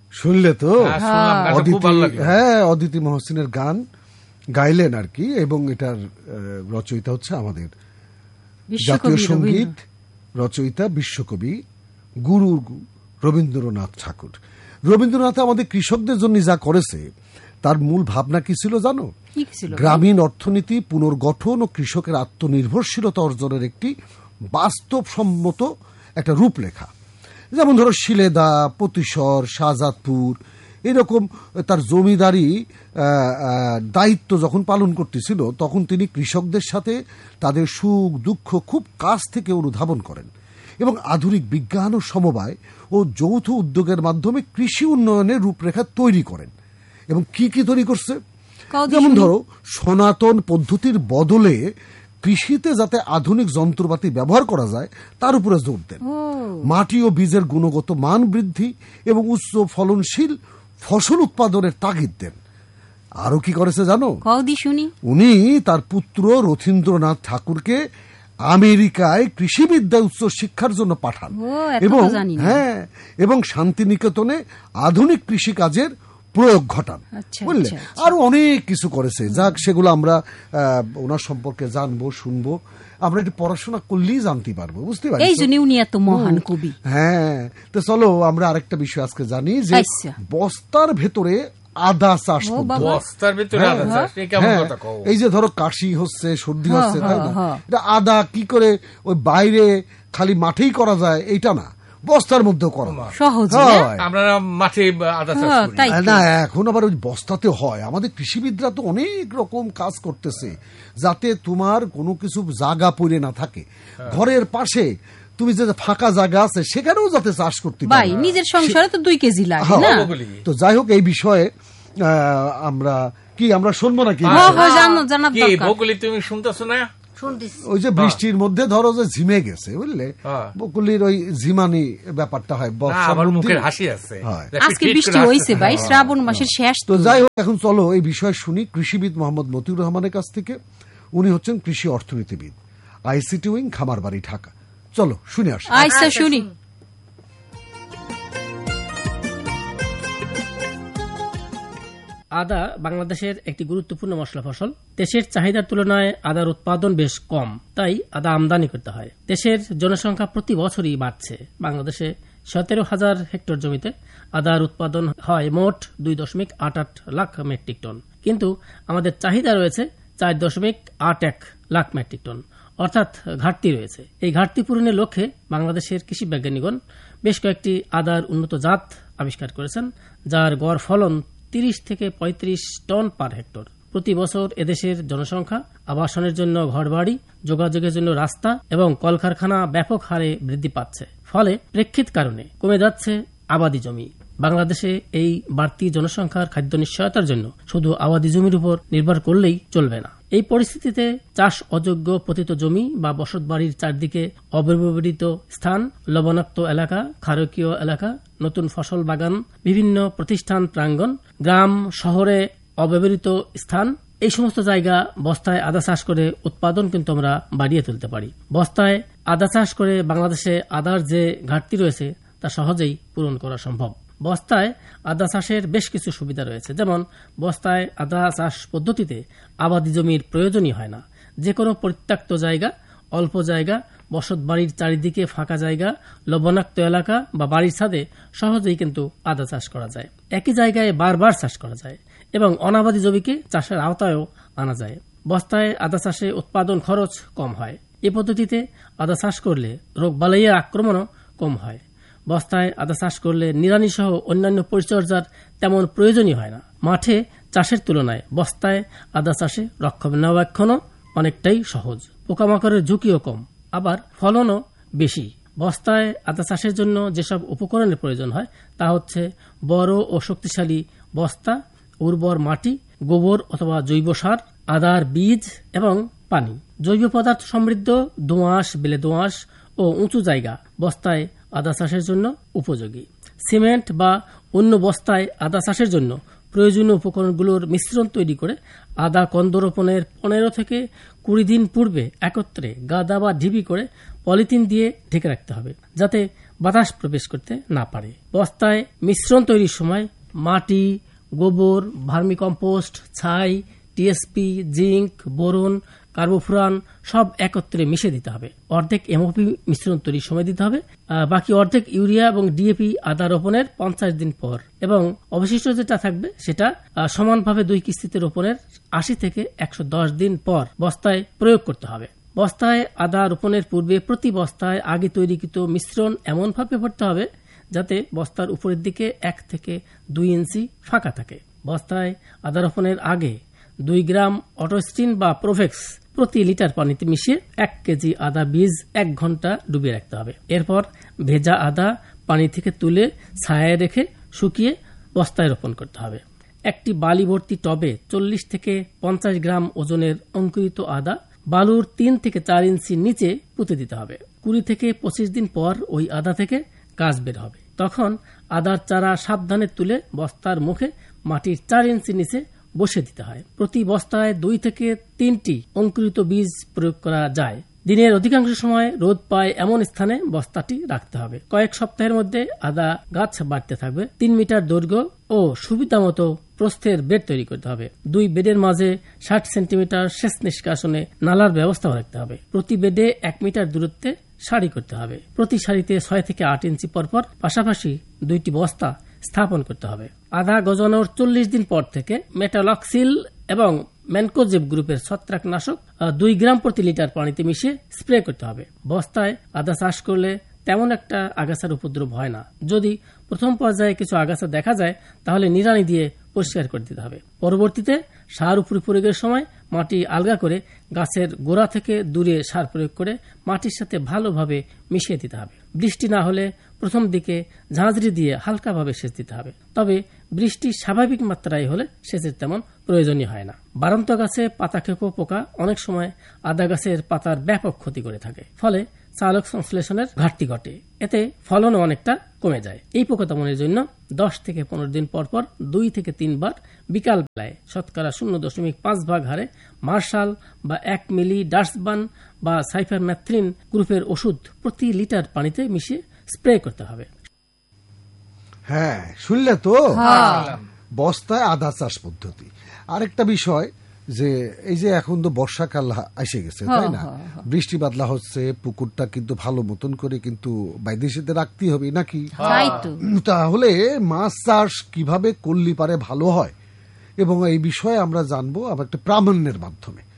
শুনলে তো? হ্যাঁ, অদিতি মহসিনের গান গাইলেন আর কি, এবং এটার রচয়িতা হচ্ছে আমাদের জাতীয় সঙ্গীত রচয়িতা বিশ্বকবি গুরু রবীন্দ্রনাথ ঠাকুর। রবীন্দ্রনাথ আমাদের কৃষকদের জন্য যা করেছে তার মূল ভাবনা কি ছিল জানো? গ্রামীণ অর্থনীতি পুনর্গঠন ও কৃষকের আত্মনির্ভরশীলতা অর্জনের একটি বাস্তবসম্মত একটা রূপলেখা। যেমন ধরো শিলেদা, পতিশর, শাহজাদপুর এরকম তার জমিদারি দায়িত্ব যখন পালন করতেছিল তখন তিনি কৃষকদের সাথে তাদের সুখ দুঃখ খুব কাছ থেকে অনুধাবন করেন এবং আধুনিক বিজ্ঞান ও সমবায় ও যৌথ উদ্যোগের মাধ্যমে কৃষি উন্নয়নের রূপরেখা তৈরি করেন। এবং কি কি তৈরি করছে? যেমন ধরো সনাতন পদ্ধতির বদলে কৃষিতে যাতে আধুনিক যন্ত্রপাতি ব্যবহার করা যায় তার উপরে জোর দেন। মাটি ও বীজের গুণগত মান বৃদ্ধি এবং উচ্চ ফলনশীল ফসল উৎপাদনের তাগিদ দেন। আরো কি করেছে জানো? উনি তার পুত্র রথীন্দ্রনাথ ঠাকুরকে আমেরিকায় কৃষিবিদ্যায় উচ্চ শিক্ষার জন্য পাঠান এবং শান্তিনিকেতনে আধুনিক কৃষিকাজের প্রয়োগ ঘটান। বুঝলে? আরো অনেক কিছু করেছে, যাক সেগুলো আমরা ওনার সম্পর্কে জানবো, শুনবো, আমরা একটু পড়াশোনা করলেই জানতে পারবো। বুঝতে পারছি, এই জন্য উনি এত মহান কবি। হ্যাঁ, তো চলো আমরা আরেকটা বিষয় আজকে জানি যে বস্তার ভেতরে আদা চাষ। এই যে ধরো কাশি হচ্ছে, সর্দি হচ্ছে, তাই না? এটা আদা কি করে ওই বাইরে খালি মাঠেই করা যায় এইটা না, বস্তার মধ্যেও করা সহজ। না, এখন আবার ওই বস্তাতে হয়। আমাদের কৃষিবিদরা তো অনেক রকম কাজ করতেছে যাতে তোমার কোনো কিছু জায়গা পড়ে না থাকে। ঘরের পাশে তুমি যে ফাঁকা জায়গা আছে সেখানেও যাতে চাষ করতে পারো, নিজের সংসারে তো 2 কেজি লাগে না। তো যাই হোক, এই বিষয়ে আমরা শুনবো নাকি? তুমি শুনতেছো না? ওই যে বৃষ্টির মধ্যে ধরো যে ঝিমে গেছে, বুঝলে, বকুলির ওই ঝিমানি ব্যাপারটা হয়। আজকে বৃষ্টি হয়েছে ভাই, শ্রাবণ মাসের শেষ। তো যাই হোক, এখন চলো এই বিষয়ে শুনি কৃষিবিদ মোহাম্মদ মতিউর রহমানের কাছ থেকে। উনি হচ্ছেন কৃষি অর্থনীতিবিদ, আইসিটি উইং, খামারবাড়ি, ঢাকা। চলো শুনে আসি। শুনি। আদা বাংলাদেশের একটি গুরুত্বপূর্ণ মশলা ফসল। দেশের চাহিদার তুলনায় আদার উৎপাদন বেশ কম, তাই আদা আমদানি করতে হয়। দেশের জনসংখ্যা প্রতি বছরই বাড়ছে। বাংলাদেশে 17,000 হেক্টর জমিতে আদার উৎপাদন হয় মোট 2.88 লাখ মেট্রিক টন, কিন্তু আমাদের চাহিদা রয়েছে 4.81 লাখ মেট্রিক টন, অর্থাৎ ঘাটতি রয়েছে। এই ঘাটতি পূরণের লক্ষ্যে বাংলাদেশের কৃষি বিজ্ঞানীগণ বেশ কয়েকটি আদার উন্নত জাত আবিষ্কার করেছেন, যার গড় ফলন 30 থেকে 35 টন পার হেক্টর। প্রতি বছর এদেশের জনসংখ্যা, আবাসনের জন্য ঘরবাড়ি, যোগাযোগের জন্য রাস্তা এবং কলকারখানা ব্যাপক হারে বৃদ্ধি পাচ্ছে। ফলে প্রেক্ষিত কারণে কমে যাচ্ছে আবাদি জমি। বাংলাদেশে এই বাড়তি জনসংখ্যার খাদ্য নিশ্চয়তার জন্য শুধু আবাদি জমির উপর নির্ভর করলেই চলবে না। এই পরিস্থিতিতে চাষ অযোগ্য পতিত জমি বা বসতবাড়ির চারদিকে অব্যবহৃত স্থান, লবণাক্ত এলাকা, ক্ষারকীয় এলাকা, নতুন ফসল বাগান, বিভিন্ন প্রতিষ্ঠান প্রাঙ্গণ, গ্রাম শহরে অব্যবহৃত স্থান, এই সমস্ত জায়গা বস্তায় আদা চাষ করে উৎপাদন কিন্তু আমরা বাড়িয়ে তুলতে পারি। বস্তায় আদা চাষ করে বাংলাদেশে আদার যে ঘাটতি রয়েছে তা সহজেই পূরণ করা সম্ভব। বস্তায় আদা চাষের বেশ কিছু সুবিধা রয়েছে, যেমন বস্তায় আদা চাষ পদ্ধতিতে আবাদি জমির প্রয়োজনই হয় না। যে কোনো পরিত্যক্ত জায়গা, অল্প জায়গা, বসত বাড়ির চারিদিকে ফাঁকা জায়গা, লবণাক্ত এলাকা বা বাড়ির ছাদে সহজেই কিন্তু আদা চাষ করা যায়। একই জায়গায় বারবার চাষ করা যায় এবং অনাবাদি জমিকে চাষের আওতায়ও আনা যায়। বস্তায় আদা চাষে উৎপাদন খরচ কম হয়। এ পদ্ধতিতে আদা চাষ করলে রোগবালাইয়ের আক্রমণও কম হয়। বস্তায় আদা চাষ করলে নিড়ানি সহ অন্যান্য পরিচর্যার তেমন প্রয়োজনই হয় না। মাঠে চাষের তুলনায় বস্তায় আদা চাষে রক্ষণাবেক্ষণও অনেকটাই সহজ, পোকামাকড়ের ঝুঁকিও কম, আবার ফলনও বেশি। বস্তায় আদা চাষের জন্য যেসব উপকরণের প্রয়োজন হয় তা হচ্ছে বড় ও শক্তিশালী বস্তা, উর্বর মাটি, গোবর অথবা জৈব সার, আদার বীজ এবং পানি। জৈব পদার্থ সমৃদ্ধ দোআঁশ, বেলে দোআঁশ ও উঁচু জায়গা বস্তায় আদা চাষের জন্য উপযোগী। সিমেন্ট বা অন্য বস্তায় আদা চাষের জন্য প্রয়োজনীয় উপকরণগুলোর মিশ্রণ তৈরি করে আদা কন্দ রোপণের 15 থেকে 20 দিন পূর্বে একত্রে গাদা বা ঢিবি করে পলিথিন দিয়ে ঢেকে রাখতে হবে, যাতে বাতাস প্রবেশ করতে না পারে। বস্তায় মিশ্রণ তৈরির সময় মাটি, গোবর, ভার্মিকম্পোস্ট, ছাই, টিএসপি, জিঙ্ক, বোরন, কার্বোফুরান সব একত্রে মিশিয়ে দিতে হবে। অর্ধেক এমওপি মিশ্রণ তৈরির সময় দিতে হবে, বাকি অর্ধেক ইউরিয়া এবং ডিএপি আদা রোপণের 50 দিন পর, এবং অবশিষ্ট যেটা থাকবে সেটা সমানভাবে 2 কিস্তিতে রোপণের 80 থেকে 110 দিন পর বস্তায় প্রয়োগ করতে হবে। বস্তায় আদা রোপণের পূর্বে প্রতি বস্তায় আগে তৈরিকৃত মিশ্রণ এমনভাবে ভরতে হবে যাতে বস্তার উপরের দিকে 1 থেকে 2 ইঞ্চি ফাঁকা থাকে। বস্তায় আদা রোপণের আগে 2 গ্রাম অটোস্টিন বা প্রোভেক্স প্রতি লিটার পানিতে মিশিয়ে 1 কেজি আদা বীজ 1 ঘন্টা ডুবিয়ে রাখতে হবে। এরপর ভেজা আদা পানি থেকে তুলে ছায়ায় রেখে শুকিয়ে বস্তায় রোপণ করতে হবে। একটি বালি ভর্তি টবে 40 থেকে 50 গ্রাম ওজনের অঙ্কুরিত আদা বালুর 3 থেকে 4 ইঞ্চি নিচে পুঁতে দিতে হবে। 20 থেকে 25 দিন পর ওই আদা থেকে গাছ বের হবে। তখন আদার চারা সাবধানে তুলে বস্তার মুখে মাটির 4 ইঞ্চি নিচে বসে দিতে হয়। প্রতি বস্তায় 2 থেকে 3টি অঙ্কুরিত বীজ প্রয়োগ করা যায়। দিনের অধিকাংশ সময় রোদ পায় এমন স্থানে বস্তাটি রাখতে হবে। কয়েক সপ্তাহের মধ্যে আদা গাছ বাড়তে থাকবে। 3 মিটার দৈর্ঘ্য ও সুবিধা মতো প্রস্থের বেড তৈরি করতে হবে। 2 বেডের মাঝে 60 সেন্টিমিটার সেচ নিষ্কাশনে নালার ব্যবস্থা রাখতে হবে। প্রতি বেডে 1 মিটার দূরত্বে সারি করতে হবে। প্রতি সারিতে 6 থেকে 8 ইঞ্চি পরপর পাশাপাশি 2টি বস্তা স্থাপন করতে হবে। আদা গজানোর 40 দিন পর থেকে মেটালক্সিল এবং ম্যানকোজেব গ্রুপের ছত্রাকনাশক 2 গ্রাম প্রতি লিটার পানিতে মিশিয়ে স্প্রে করতে হবে। বস্তায় আদা চাষ করলে তেমন একটা আগাছার উপদ্রব হয় না। যদি প্রথম পর্যায়ে কিছু আগাছা দেখা যায় তাহলে নিড়ানি দিয়ে পরিষ্কার করে দিতে হবে। পরবর্তীতে সার উপরি প্রয়োগের সময় মাটি আলগা করে গাছের গোড়া থেকে দূরে সার প্রয়োগ করে মাটির সাথে ভালোভাবে মিশিয়ে দিতে হবে। বৃষ্টি না হলে প্রথম দিকে ঝাঁঝরি দিয়ে হালকাভাবে সেচ দিতে হবে। তবে বৃষ্টি স্বাভাবিক মাত্রায় হলে সেচের তেমন প্রয়োজনীয় হয় না। বারান্ত গাছে পাতা খেকো পোকা অনেক সময় আদা গাছের পাতার ব্যাপক ক্ষতি করে থাকে, ফলে চালক সংশ্লেষণের ঘাটতি ঘটে। এতে ফলনও অনেকটা কমে যায়। এই পোকা দমনের জন্য 10 থেকে 15 দিন পর পর 2 থেকে 3 বার বিকাল বেলায় শতকরা 0.5 ভাগ হারে মার্শাল বা 1 মিলি ডাস্টবান বা সাইফারমেথ্রিন গ্রুপের ওষুধ প্রতি লিটার পানিতে মিশিয়ে স্প্রে করতে হবে। হ্যাঁ, শুনলে তো বস্তায় আদা চাষ পদ্ধতি। আরেকটা বিষয় যে এই যে এখন তো বর্ষাকাল এসে গেছে, তাই না? বৃষ্টি বাদলা হচ্ছে, পুকুরটা কিন্তু ভালো মতন করে কিন্তু বাইদেশিতে রাখতেই হবে নাকি? তাহলে মাছ চাষ কিভাবে করলে পারে ভালো হয় এবং এই বিষয়ে আমরা জানবো আমার একটা প্রামাণ্যের মাধ্যমে।